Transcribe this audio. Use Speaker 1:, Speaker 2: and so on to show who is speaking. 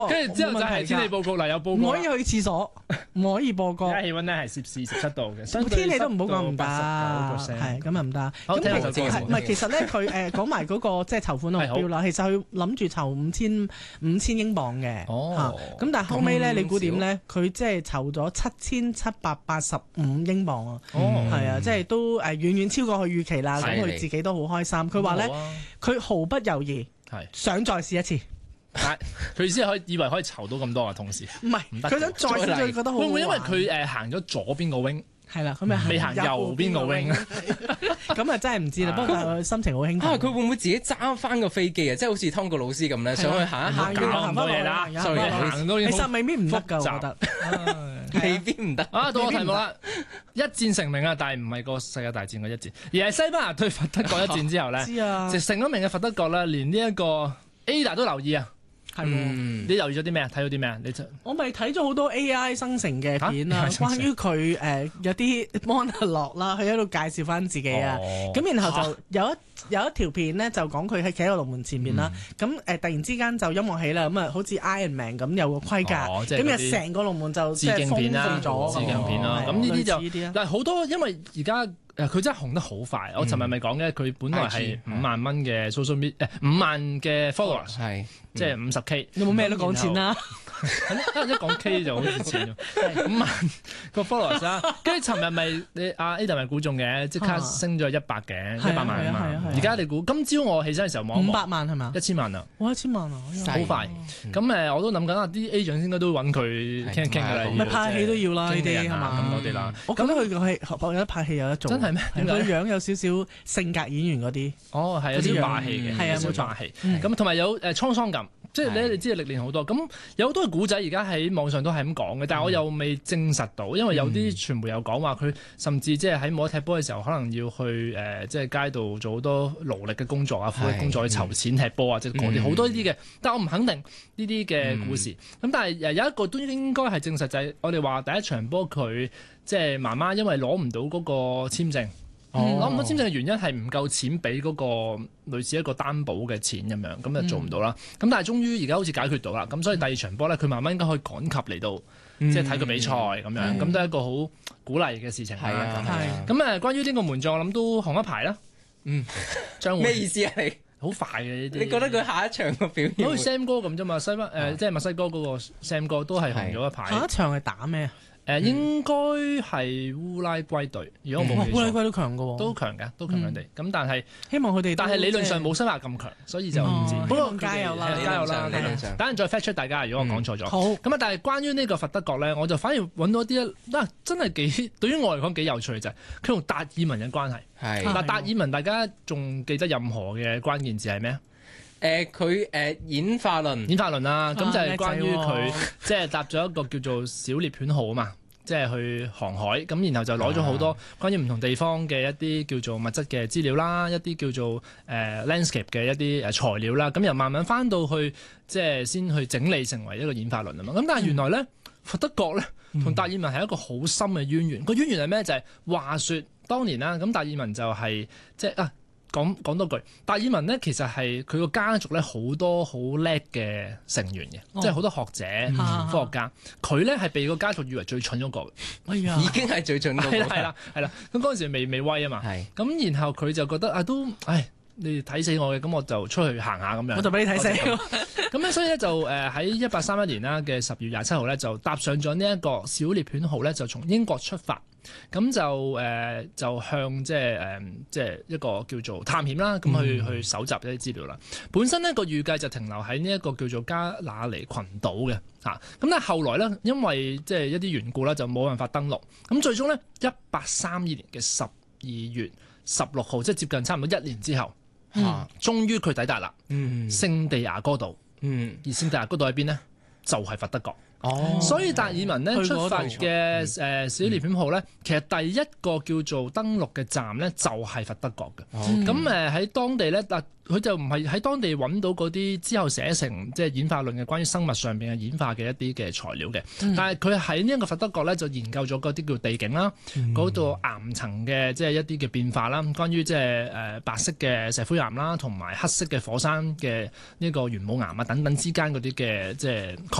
Speaker 1: 跟住之後就係天氣報告啦，有報
Speaker 2: 唔
Speaker 1: 告
Speaker 2: 可以去廁所，唔可以播歌
Speaker 1: 而。家氣温咧係攝氏17度嘅，相對
Speaker 2: 天氣都唔好講唔得，
Speaker 1: 係
Speaker 2: 係咁又唔得。
Speaker 1: 好聽下
Speaker 2: 咁
Speaker 1: 首歌先
Speaker 2: 唔係，其實咧佢講埋嗰個即係籌款目標啦。其實佢諗住籌五千英鎊嘅。
Speaker 1: 哦，
Speaker 2: 咁但係後尾咧，
Speaker 3: 咁
Speaker 2: 你估點咧？佢即係籌咗7785英鎊啊！
Speaker 1: 哦，
Speaker 2: 係啊，即係都遠遠超過佢預期啦。咁
Speaker 3: 犀利
Speaker 2: 佢自己都好開心。佢話咧，
Speaker 1: 好啊
Speaker 2: 佢毫不猶豫，
Speaker 1: 係
Speaker 2: 想再試一次。
Speaker 1: 但係佢先以為可以籌到咁多啊，同時
Speaker 2: 唔係，
Speaker 1: 唔得
Speaker 2: 佢想再試，
Speaker 3: 再嚟
Speaker 2: 佢覺得好好玩。
Speaker 1: 會唔會因為佢行咗左邊個 wing，
Speaker 2: 係啦，咁咪
Speaker 1: 未行右邊個 wing？
Speaker 2: 咁啊真係唔知啦。不過佢心情好興奮。
Speaker 3: 佢會唔會自己揸翻個飛機啊？即係好似湯告老師咁咧，上去行一行，
Speaker 1: 搞唔到嘢啦
Speaker 2: 行
Speaker 3: sorry，
Speaker 1: 行到已經
Speaker 2: 其實未必唔得㗎，我覺得。
Speaker 3: 未必唔得。
Speaker 1: 啊，到我題目啦，一戰成名啊，但係唔係個世界大戰嘅一戰，而係西班牙對佛德國一戰之後咧，
Speaker 2: 知啊，
Speaker 1: 就成咗名嘅佛德國咧，連呢一個 Ada 都留意啊。
Speaker 2: 係喎。
Speaker 3: 嗯
Speaker 1: 你留意咗啲咩啊？睇到啲咩啊？你就
Speaker 2: 我咪睇咗好多 AI 生成嘅片啊，
Speaker 1: 嚇
Speaker 2: 關於佢有啲 monologue 啦，佢喺度介紹翻自己啊。
Speaker 1: 哦
Speaker 2: 咁然後就有一條片咧，就講佢喺企喺個龍門前面啦。咁突然之間就音樂起啦，咁啊好似 Iron Man 咁有個盔甲，
Speaker 1: 哦即係嗰啲
Speaker 2: 咁就成個龍門就
Speaker 1: 致敬片啦，
Speaker 2: 封咗
Speaker 1: 致敬片啦。
Speaker 2: 係
Speaker 1: 咁呢啲就
Speaker 2: 類似呢啲啊
Speaker 1: 但係好多，因為而家佢真係紅得好快。我尋日咪講嘅，佢本來係
Speaker 3: IG
Speaker 1: 5萬蚊嘅 social media，5萬嘅 followers，
Speaker 3: 係
Speaker 1: 即係50K。
Speaker 2: 有冇咩都講錢啦？
Speaker 1: 一講 K 就好似錢咗，5萬個 followers 啦。跟住尋日咪你阿 Ada 咪估中嘅，即刻升咗100嘅100萬
Speaker 2: 係啊係啊
Speaker 1: 嘛
Speaker 2: 係啊。
Speaker 1: 而家你估今朝我起身嘅時候望一望
Speaker 2: 500萬係嘛？
Speaker 1: 1000萬啊，
Speaker 2: 哇，1000萬啊！
Speaker 3: 犀利
Speaker 1: 好快。咁我都諗緊啊，啲 agent 應該都揾佢傾一傾㗎啦。
Speaker 3: 係
Speaker 2: 咪拍戲都要啦，呢
Speaker 1: 經理人啊
Speaker 2: 啲係嘛？
Speaker 1: 咁嗰啲啦。
Speaker 2: 我覺得佢個戲，我覺得拍戲有得做。
Speaker 1: 真係咩
Speaker 2: 係
Speaker 1: 點解
Speaker 2: 佢樣有少少性格演員嗰啲。
Speaker 1: 哦，係有啲霸氣嘅，
Speaker 2: 係啊
Speaker 1: 有少
Speaker 2: 冇錯
Speaker 1: 霸氣。咁同埋有滄桑感，即係你知道歷練好多。咁有好多古仔而家喺網上都係咁講嘅，但係我又未證實到，因為有啲傳媒有講話佢甚至即係喺冇得踢波嘅時候，可能要去即係街度做好多勞力嘅工作啊、苦力工作去籌錢踢波啊，即係嗰啲好多呢啲嘅。但我唔肯定呢啲嘅故事。咁但係有一個都應該係證實，就係我哋話第一場波佢即係媽媽因為攞唔到嗰個簽證。攞唔到簽證嘅原因係唔夠錢俾嗰個類似一個擔保嘅錢咁樣，咁就做唔到啦。咁但係終於而家好似解決到啦，咁所以第二場波咧，佢慢慢應該可以趕及嚟到，即係睇個比賽咁樣，咁都係一個好鼓勵嘅事情啦。
Speaker 3: 係啊
Speaker 2: 係
Speaker 1: 咁關於呢個門將，我諗都紅一排啦。將會
Speaker 3: 咩意思啊？你
Speaker 1: 好快嘅呢啲。
Speaker 3: 你覺得佢下一場個表現會？
Speaker 1: 好似 Sam 哥咁啫嘛，即係墨西哥嗰個 Sam 哥都係紅咗一排。
Speaker 2: 下一場係打咩啊？
Speaker 1: 應該係烏拉圭隊，如果我冇記錯，
Speaker 2: 烏拉圭都強嘅喎，
Speaker 1: 都強嘅，都強強地。咁但係。
Speaker 2: 希望佢哋。
Speaker 1: 但係理論上冇西班牙咁強，所以就唔知。
Speaker 2: 不過加油啦，
Speaker 1: 加油啦！
Speaker 3: 理論上
Speaker 1: 等陣再 fact check 大家，如果我講錯咗。
Speaker 2: 好。
Speaker 1: 咁啊，但係關於呢個佛德國咧，我就反而揾到啲真係幾對於我嚟講幾有趣嘅就係佢同達爾文嘅關係。
Speaker 3: 係
Speaker 1: 嗱，達爾文大家仲記得任何嘅關鍵字係咩啊？
Speaker 3: 佢演化論
Speaker 1: 啦，咁就係關於佢
Speaker 2: 叻仔喎
Speaker 1: 即係搭咗一個叫做小獵犬號啊嘛。即係去航海，咁然後就攞咗好多關於唔同地方嘅一啲叫做物質嘅資料啦，一啲叫做landscape 嘅一啲材料啦，咁又慢慢翻到去即係先去整理成為一個演化論啊嘛。咁但係原來咧，佛德國咧同達爾文係一個好深嘅淵源。個淵源係咩？就係話說當年啦，咁達爾文就係即係講多句，達爾文咧其實係佢個家族咧好多好叻嘅成員嘅，即係好多學者、科學家。佢咧係被個家族譽為最蠢嗰個。
Speaker 2: 哎呀，
Speaker 3: 已經係最準嗰個。
Speaker 1: 係啦。咁嗰陣時未威啊嘛。
Speaker 3: 係。
Speaker 1: 咁然後佢就覺得你哋睇死我嘅，咁我就出去行下咁樣。
Speaker 2: 我就俾你睇死。
Speaker 1: 咁咧，所以咧就喺1831年啦嘅10月27號咧，就搭上咗呢一個小獵犬號咧，就從英國出發。咁就向即係一個叫做探險啦，咁去搜集一啲資料啦。本身呢個預計就停留喺呢一個叫做加那尼群島嘅咁但係後來咧，因為即係一啲緣故啦，就冇辦法登陸。咁最終咧，1832年嘅12月16號，即係接近差唔多1年之後，終於佢抵達啦。聖地亞哥島。而聖地亞哥島喺邊呢？就係佛德國。
Speaker 3: 哦，
Speaker 1: 所以達爾文咧
Speaker 2: 去過
Speaker 1: 出發嘅史列片號咧，其實第一個叫做登陸嘅站咧就係佛德角嘅。咁喺當地咧，嗱佢就唔係喺當地揾到嗰啲之後寫成即係演化論嘅關於生物上邊嘅演化嘅一啲嘅材料嘅，但係佢喺呢一個佛德角咧就研究咗嗰啲叫地景啦，嗰度岩層嘅即係一啲嘅變化啦，關於即係白色嘅石灰岩啦，同埋黑色嘅火山嘅呢個玄武岩啊等等之間嗰啲嘅即係